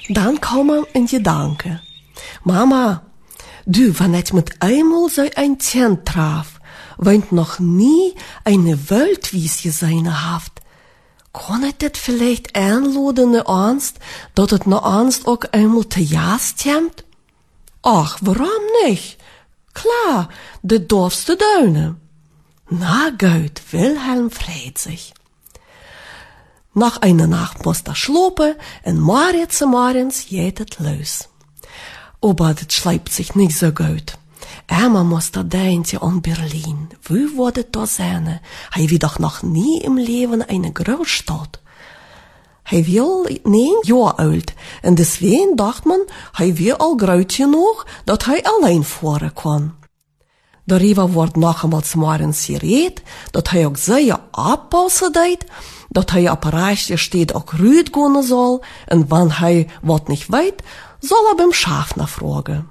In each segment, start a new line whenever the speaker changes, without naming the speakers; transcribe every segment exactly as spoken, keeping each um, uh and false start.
Dann kam ihm in Gedanke. Mama, du, wenn ich mit einmal so ein Tier traf, wenn noch nie eine Wildwies gesehen habt, kann ich das vielleicht einladen in Angst, dass es noch Angst auch einmal zu Jast kommt? Ach, warum nicht? Klar, das darfst du tun. Na gut, Wilhelm freut sich. Nach einer Nacht muss er schlafen und morgen zu morgens geht es los. Aber das schleibt sich nicht so gut. Einmal muss er denken an Berlin. Wie würde das sein? Er will doch noch nie im Leben eine Großstadt. Er will neun Jahre alt und deswegen dachte man, er will all groß genug, dass er allein fahren kann. Darüber wird noch einmal zum Morgens geredet, dass er auch sehr abpassen darf, dass er auf der Rechte steht auch rüd gehen soll und wenn er was nicht weiß, soll er beim Schaffner fragen.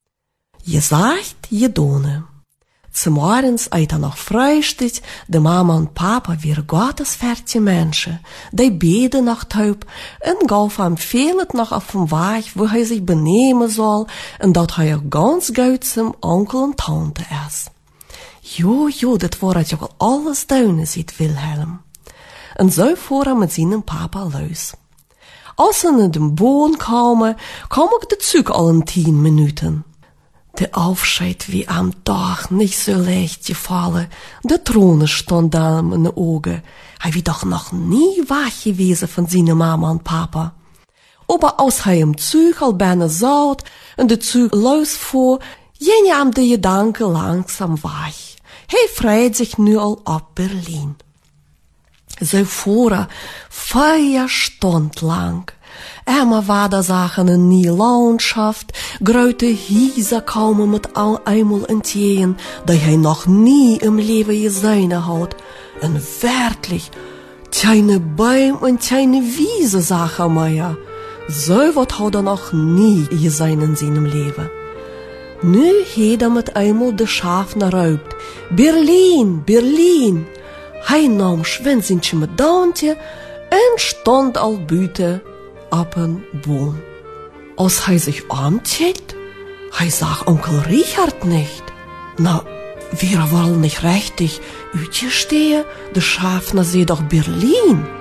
Gesagt, gedone. Zum Morgens eit er noch frühstück, de Mama und Papa wir gottesfertige Menschen, die beten noch taub und gauf ihm fehlet noch auf dem Weg, wo er sich benehmen soll und dat er ganz gut zum Onkel und Tante ist. Jo, jo, dat war ja alles duine, sieht Wilhelm. Und so fuhr er mit seinem Papa los. Als er in den Boden kam, kam auch der Zug al in tien Minuten. Der Aufscheid wie am Tag nicht so leicht gefallen. Der Throne stand da in den Augen. Er war doch noch nie wach gewesen von seiner Mama und Papa. Aber als er im Zug al bijna zat und der Zug losfuhr, ging ihm der Gedanke langsam wach. Er freut sich nu al ab Berlin. So fuhr er vier Stunden lang. Immer war da Sachen in nie Landschaft, grote Hiese kamen mit einmal entgehen, die er noch nie im Leben gesehen hat. Und wirklich, keine Bäume und keine Wiese Sachen mehr. So was hat er noch nie gesehen in seinem Leben. Nu hat er mit einmal de Schaffner raubt. Berlin, Berlin! Hij nam Schwänzchen mit Dante und stand al buiten op een boom. Als hij zich omkeert, hij zag Onkel Richard nicht. Na, wir wollen nicht richtig uitgestehen, de Schaffner sieht doch Berlin.